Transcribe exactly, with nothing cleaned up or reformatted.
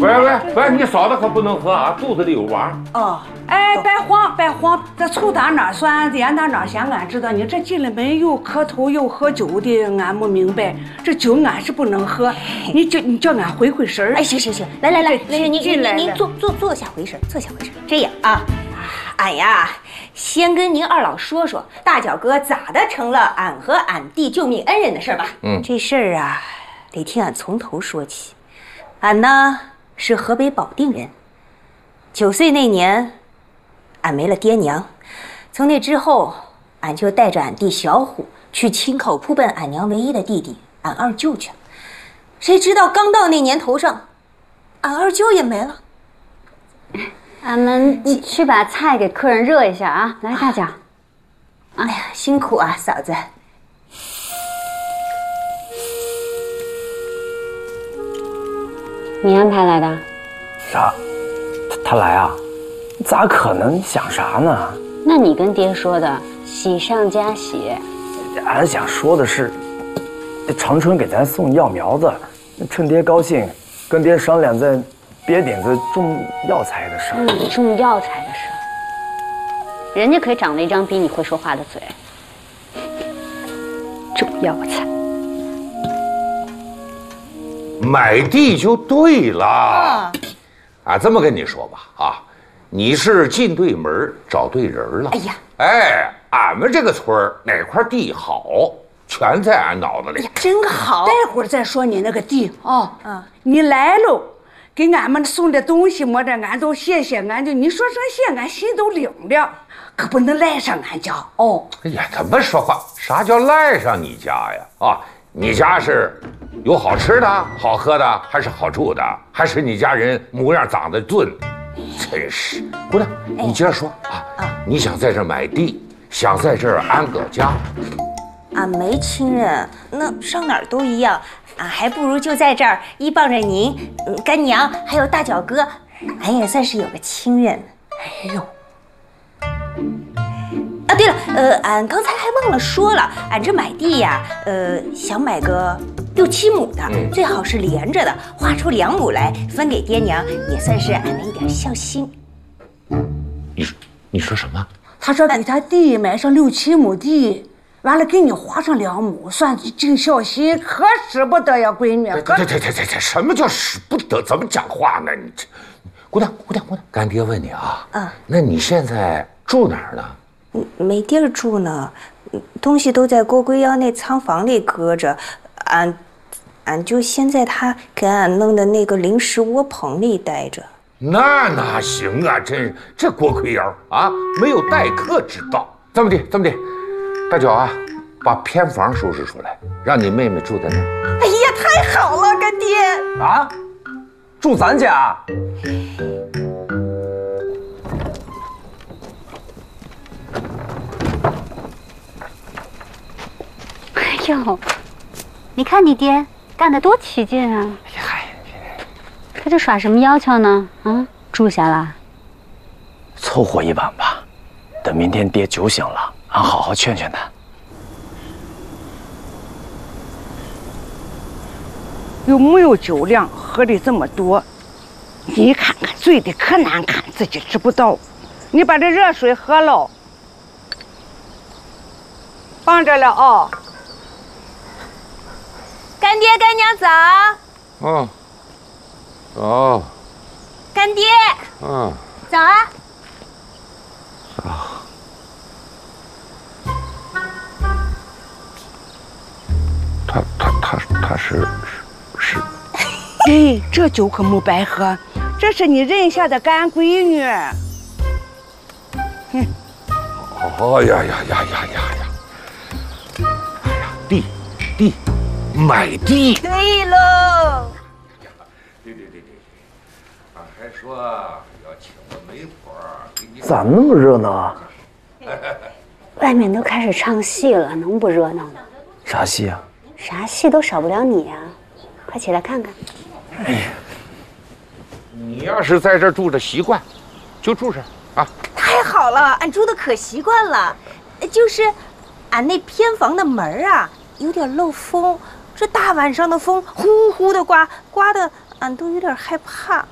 喂喂喂，你烧的可不能喝啊，肚子里有娃。 哦，哎，别慌别慌，这醋打哪酸，盐打哪咸，俺知道。你这进了门又磕头又喝酒的，俺没明白。这酒俺是不能喝，你叫你叫俺回回神儿。 哎，行行行，来来来，来您您您您坐坐坐下回神，坐下回神。这样啊，俺呀，先跟您二老说说大脚哥咋的成了俺和俺弟救命恩人的事儿吧。嗯，这事儿啊，得听俺从头说起。俺呢是河北保定人，九岁那年，俺没了爹娘，从那之后，俺就带着俺弟小虎去亲口扑奔俺娘唯一的弟弟俺二舅去了。谁知道刚到那年头上，俺二舅也没了。 俺们去把菜给客人热一下啊！来，大脚。 哎呀，辛苦啊，嫂子。 你安排来的？ 啥？他他来啊？咋可能？想啥呢？ 那你跟爹说的喜上加喜。 俺想说的是，这长春给咱送药苗子，趁爹高兴，跟爹商量在别顶子种药材的事儿。 嗯，种药材的事儿，人家可长了一张比你会说话的嘴。种药材。 买地就对了，啊，啊，这么跟你说吧，啊，你是进对门找对人了。哎呀，哎，俺们这个村儿哪块地好，全在俺脑子里。 哎呀，真好！ 待会儿再说你那个地哦。嗯，你来喽，给俺们送的东西么的，俺都谢谢，俺就你说声谢，俺心都领了，可不能赖上俺家哦。 哎呀，怎么说话？啥叫赖上你家呀？啊，你家是有好吃的、好喝的，还是好住的，还是你家人模样长得俊？真是，姑娘，你接着说啊。啊，你想在这儿买地，想在这儿安个家。 俺没亲人，那上哪儿都一样，俺还不如就在这儿依傍着您、干娘还有大脚哥，俺也算是有个亲人。哎呦，啊，对了，呃，俺刚才还忘了说了，俺这买地呀，呃，想买个六七亩的，嗯、最好是连着的，划出两亩来分给爹娘，也算是俺的一点孝心。 你你说什么？ 他说给他弟买上六七亩地。完了，给你划上两亩，算尽孝心，可使不得呀，闺女。 对对对对对，什么叫使不得？怎么讲话呢？你这，姑娘姑娘姑娘，干爹问你啊，嗯，那你现在住哪儿呢？ 没地儿住呢，东西都在郭龟腰那仓房里搁着，俺，俺就先在他给俺弄的那个临时窝棚里待着。 那哪行啊？真这郭龟腰啊，没有待客之道。这么的，这么的。大脚啊，把偏房收拾出来，让你妹妹住在那儿。 哎呀，太好了，干爹！ 啊，住咱家？ 哎呦，你看你爹干得多起劲啊！ 嗨， 他这耍什么要求呢？啊，住下了？ 凑合一晚吧，等明天爹酒醒了。俺好好劝劝他。 有没有酒量？喝的这么多，你看看醉的可难看，自己知不道。你把这热水喝了，放着了哦。 干爹干娘早。 哦，早。 干爹。 嗯。 早啊。 早。他他他他是是， 哎，这酒可没白喝，这是你认下的干闺女。哼， 哦呀呀呀呀呀呀！哎呀，地地，买地。 对喽。 对对对对，俺还说要请个媒婆给你。 咋那么热闹啊？ 外面都开始唱戏了，能不热闹吗？ 啥戏啊？ 啥戏都少不了你啊！快起来看看。 哎呀，你要是在这儿住着习惯，就住这儿啊。 太好了，俺住的可习惯了，就是俺那偏房的门啊有点漏风，这大晚上的风呼呼的刮，刮的俺都有点害怕。